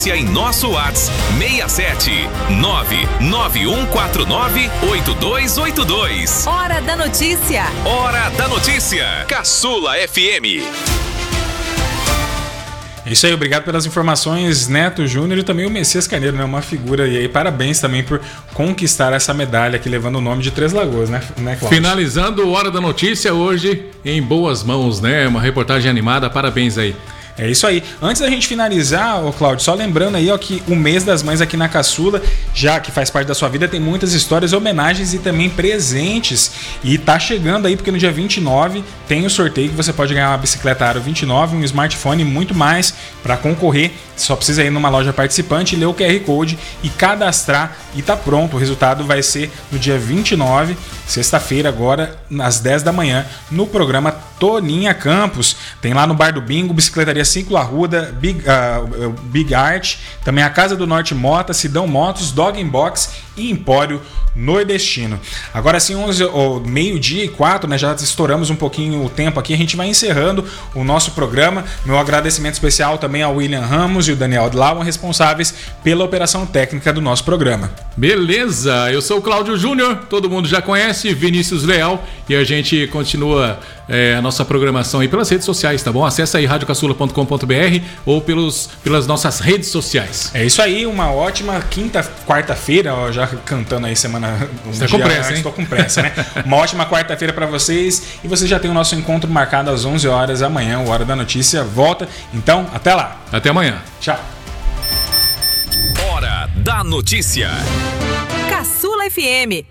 em nosso WhatsApp 67991498282. Hora da notícia. Hora da notícia. Caçula FM. Isso aí, obrigado pelas informações, Neto Júnior, e também o Messias Carneiro, né? Uma figura aí. Parabéns também por conquistar essa medalha aqui, levando o nome de Três Lagoas, né, Cláudio? Finalizando Hora da Notícia hoje em boas mãos, né? Uma reportagem animada, parabéns aí. É isso aí. Antes da gente finalizar, Cláudio, só lembrando aí, ó, que o mês das mães aqui na Caçula, já que faz parte da sua vida, tem muitas histórias, homenagens e também presentes. E tá chegando aí, porque no dia 29 tem o sorteio que você pode ganhar uma bicicleta Aro 29, um smartphone e muito mais para concorrer. Só precisa ir numa loja participante, ler o QR Code e cadastrar e tá pronto. O resultado vai ser no dia 29, sexta-feira, agora, às 10 da manhã, no programa Toninha Campos. Tem lá no Bar do Bingo, Bicicletaria 5 Arruda, Big Art, também a Casa do Norte Mota, Sidão Motos, Dog Box e Empório Nordestino. Agora sim, meio-dia e 4, né? Já estouramos um pouquinho o tempo aqui, a gente vai encerrando o nosso programa. Meu agradecimento especial também ao William Ramos e o Daniel Adlauan, responsáveis pela operação técnica do nosso programa. Beleza, eu sou o Cláudio Júnior, todo mundo já conhece, Vinícius Leal, e a gente continua a nossa programação aí pelas redes sociais, tá bom? Acesse aí radiocaçula.com.br ou pelas nossas redes sociais. É isso aí, uma ótima quarta-feira, ó, já cantando aí semana... Você tá com pressa, hein? Estou com pressa, né? Uma ótima quarta-feira para vocês, e você já tem o nosso encontro marcado às 11 horas amanhã, o Hora da Notícia volta. Então, até lá. Até amanhã. Tchau. Hora da Notícia. Caçula FM.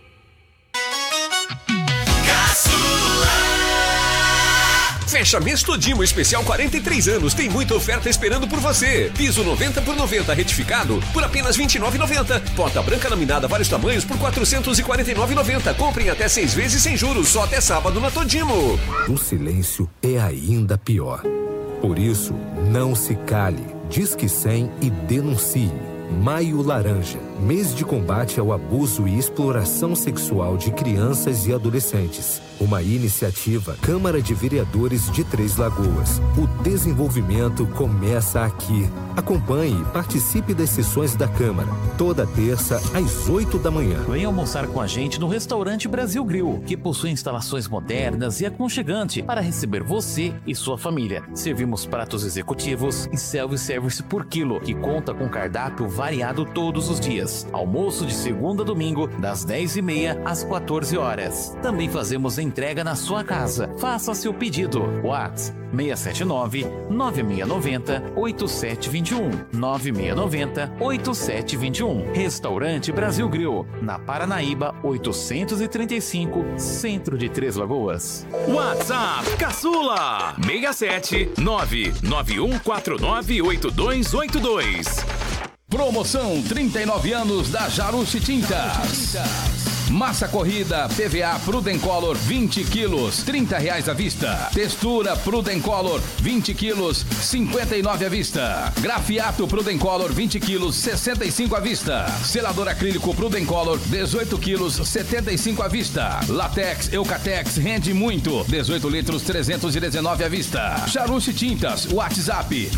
Fecha mês todinho, especial 43 anos. Tem muita oferta esperando por você. Piso 90 por 90 retificado por apenas R$ 29,90. Porta branca laminada vários tamanhos por R$ 449,90. Comprem até 6 vezes sem juros, só até sábado na Todimo. O silêncio é ainda pior. Por isso, não se cale. Disque 100 e denuncie. Maio Laranja, mês de combate ao abuso e exploração sexual de crianças e adolescentes. Uma iniciativa Câmara de Vereadores de Três Lagoas. O desenvolvimento começa aqui. Acompanhe e participe das sessões da Câmara, toda terça às 8 da manhã. Venha almoçar com a gente no restaurante Brasil Grill, que possui instalações modernas e aconchegante para receber você e sua família. Servimos pratos executivos e self-service por quilo, que conta com cardápio variado todos os dias. Almoço de segunda a domingo, das 10h30 às 14 horas. Também fazemos entrega na sua casa. Faça seu pedido. WhatsApp 679-9690-8721. 9690-8721. Restaurante Brasil Grill, na Paranaíba 835, Centro de Três Lagoas. WhatsApp Caçula 67991498282. Promoção 39 anos da Jarucci Tintas. Massa corrida PVA Prudencolor 20 quilos, R$30 à vista. Textura Prudencolor 20 quilos, R$59 à vista. Grafiato Prudencolor 20 quilos, R$65 à vista. Selador acrílico Prudencolor 18 quilos, R$75 à vista. Latex Eucatex rende muito, 18 litros, R$319 à vista. Jarucci Tintas, WhatsApp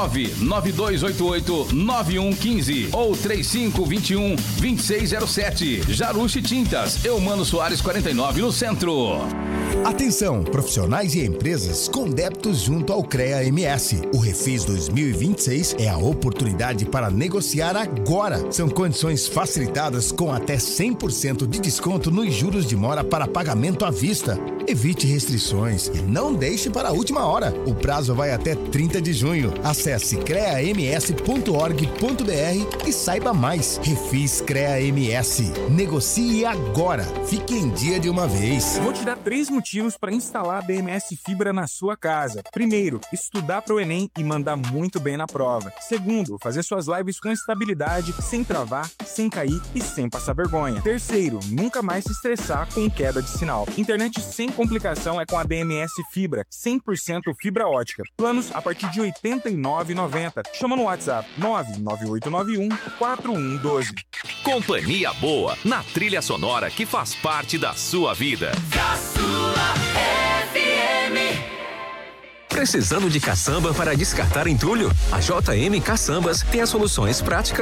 992889115 ou 3521-2607. Jarucci Tintas, Eumano Soares 49 no centro. Atenção, profissionais e empresas com débitos junto ao CREA-MS. O Refis 2026 é a oportunidade para negociar agora. São condições facilitadas com até 100% de desconto nos juros de mora para pagamento à vista. Evite restrições e não deixe para a última hora. O prazo vai até 30 de junho. Acesse creams.org.br e saiba mais. Refis CREA-MS. Negocie agora. Fique em dia de uma vez. Vou te dar 3 motivos para instalar a BMS Fibra na sua casa. Primeiro, estudar para o Enem e mandar muito bem na prova. Segundo, fazer suas lives com estabilidade, sem travar, sem cair e sem passar vergonha. Terceiro, nunca mais se estressar com queda de sinal. Internet sem complicação é com a BMS Fibra, 100% fibra ótica. Planos a partir de R$ 89,90. Chama no WhatsApp 99891-4112. Companhia boa na trilha sonora que faz parte da sua vida. Caçula FM. Precisando de caçamba para descartar entulho? A JM Caçambas tem as soluções práticas